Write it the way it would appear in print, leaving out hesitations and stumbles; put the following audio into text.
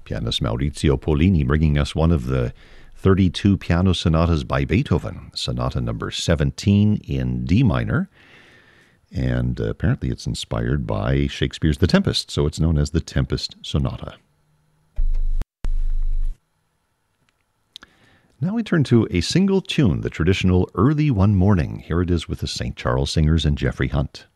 Pianist Maurizio Pollini bringing us one of the 32 piano sonatas by Beethoven, Sonata number 17 in D minor. And apparently it's inspired by Shakespeare's The Tempest, so it's known as the Tempest Sonata. Now we turn to a single tune, the traditional Early One Morning. Here it is with the St. Charles Singers and Jeffrey Hunt.